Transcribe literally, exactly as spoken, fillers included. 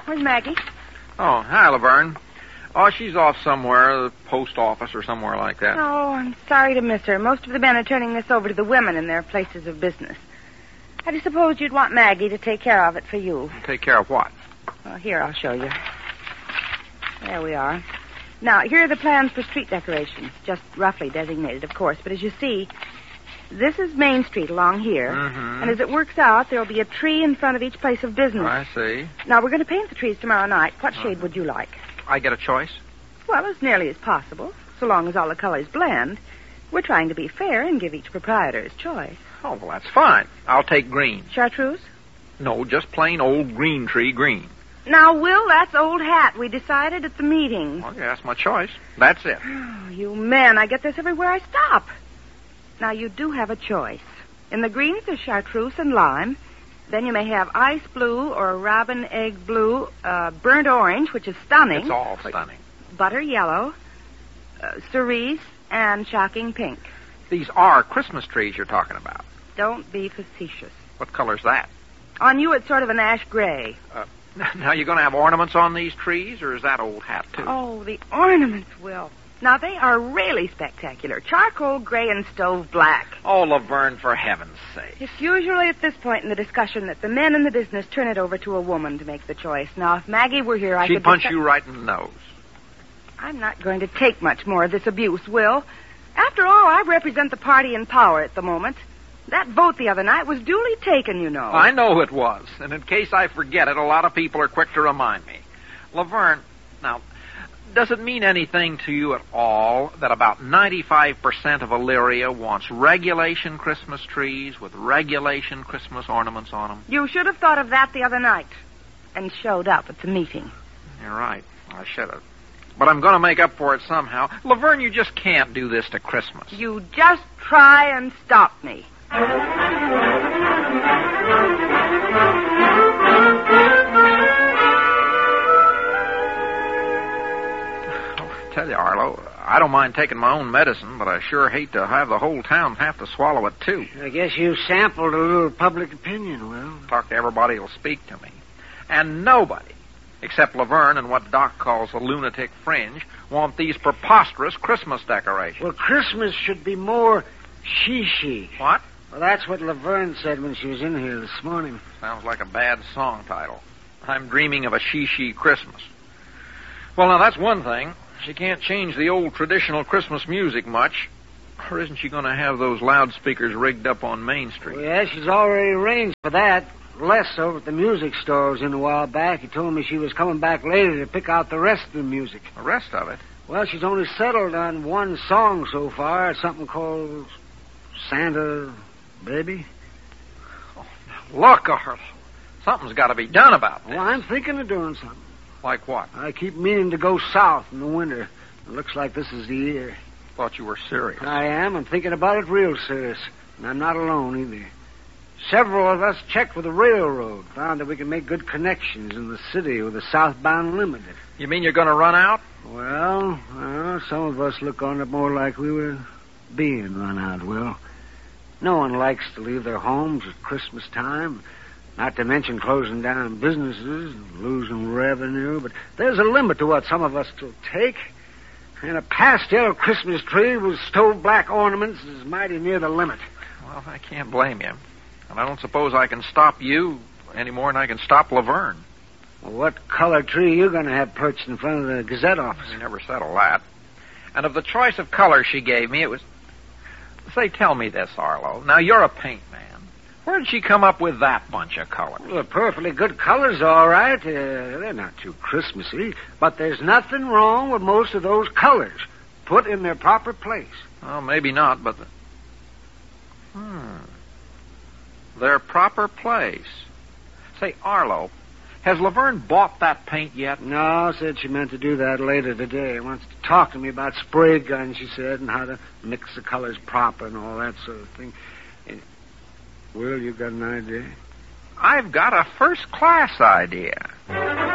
Where's Maggie? Oh, hi, Laverne. Oh, she's off somewhere, the post office or somewhere like that. Oh, I'm sorry to miss her. Most of the men are turning this over to the women in their places of business. I just supposed you'd want Maggie to take care of it for you. Take care of what? Well, here, I'll show you. There we are. Now, here are the plans for street decorations, just roughly designated, of course. But as you see, this is Main Street along here. Mm-hmm. And as it works out, there'll be a tree in front of each place of business. I see. Now, we're going to paint the trees tomorrow night. What shade would you like? I get a choice? Well, as nearly as possible, so long as all the colors blend. We're trying to be fair and give each proprietor his choice. Oh, well, that's fine. I'll take green. Chartreuse? No, just plain old green tree green. Now, Will, that's old hat. We decided at the meeting. Well, yeah, that's my choice. That's it. Oh, you men, I get this everywhere I stop. Now, you do have a choice. In the greens, there's chartreuse and lime. Then you may have ice blue or robin egg blue, uh, burnt orange, which is stunning. It's all stunning. Butter yellow, uh, cerise, and shocking pink. These are Christmas trees you're talking about. Don't be facetious. What color's that? On you, it's sort of an ash gray. Uh, now, you going to have ornaments on these trees, or is that old hat, too? Oh, the ornaments, Will. Now, they are really spectacular. Charcoal gray and stove black. Oh, Laverne, for heaven's sake. It's usually at this point in the discussion that the men in the business turn it over to a woman to make the choice. Now, if Maggie were here, I She'd could... punch discuss- you right in the nose. I'm not going to take much more of this abuse, Will. After all, I represent the party in power at the moment. That vote the other night was duly taken, you know. I know it was. And in case I forget it, a lot of people are quick to remind me. Laverne, now... does it mean anything to you at all that about ninety-five percent of Illyria wants regulation Christmas trees with regulation Christmas ornaments on them? You should have thought of that the other night and showed up at the meeting. You're right. I should have. But I'm going to make up for it somehow. Laverne, you just can't do this to Christmas. You just try and stop me. Tell you, Arlo, I don't mind taking my own medicine, but I sure hate to have the whole town have to swallow it, too. I guess you sampled a little public opinion, Will. Talk to everybody who'll speak to me. And nobody, except Laverne and what Doc calls the lunatic fringe, want these preposterous Christmas decorations. Well, Christmas should be more she-she. What? Well, that's what Laverne said when she was in here this morning. Sounds like a bad song title. I'm dreaming of a she-she Christmas. Well, now, that's one thing. She can't change the old traditional Christmas music much. Or isn't she going to have those loudspeakers rigged up on Main Street? Well, yeah, she's already arranged for that. Les over at the music store was in a while back. He told me she was coming back later to pick out the rest of the music. The rest of it? Well, she's only settled on one song so far, something called Santa Baby. Oh, look, Arlo. Something's got to be done about this. Well, I'm thinking of doing something. Like what? I keep meaning to go south in the winter. It looks like this is the year. Thought you were serious. I am. I'm thinking about it real serious. And I'm not alone either. Several of us checked with the railroad, found that we can make good connections in the city with the southbound limited. You mean you're going to run out? Well, well, some of us look on it more like we were being run out, Will. No one likes to leave their homes at Christmas time. Not to mention closing down businesses and losing revenue. But there's a limit to what some of us will take. And a pastel Christmas tree with stove black ornaments is mighty near the limit. Well, I can't blame you. And I don't suppose I can stop you any more than I can stop Laverne. Well, what color tree are you going to have perched in front of the Gazette office? We never settle that. And of the choice of colors she gave me, it was... Say, tell me this, Arlo. Now, you're a paint man. Where did she come up with that bunch of colors? Well, they're perfectly good colors, all right. Uh, they're not too Christmassy. But there's nothing wrong with most of those colors put in their proper place. Well, maybe not, but... The... Hmm. Their proper place. Say, Arlo, has Laverne bought that paint yet? No, said she meant to do that later today. Wants to talk to me about spray guns, she said, and how to mix the colors proper and all that sort of thing. And, Will, you got an idea? I've got a first-class idea.